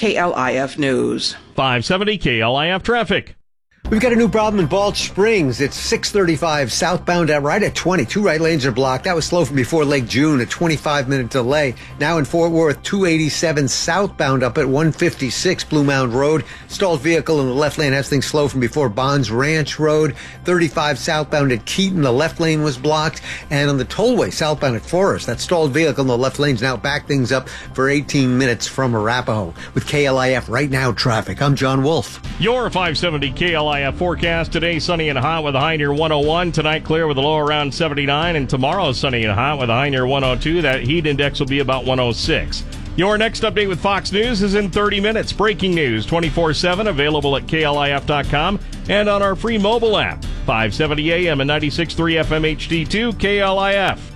KLIF News. 570 KLIF traffic. We've got a new problem in Balch Springs. It's 635 southbound right at 20. Two right lanes are blocked. That was slow from before Lake June, a 25-minute delay. Now in Fort Worth, 287 southbound up at 156 Blue Mound Road. Stalled vehicle in the left lane has things slow from before Bonds Ranch Road. 35 southbound at Keaton, the left lane was blocked. And on the tollway southbound at Forest, that stalled vehicle in the left lane's now back things up for 18 minutes from Arapahoe. With KLIF Right Now traffic, I'm John Wolf. Your 570 KLIF forecast today, sunny and hot with a high near 101. Tonight, clear with a low around 79. And tomorrow, sunny and hot with a high near 102. That heat index will be about 106. Your next update with Fox News is in 30 minutes. Breaking news 24/7, available at KLIF.com and on our free mobile app. 570 AM and 96.3 FM HD2 KLIF.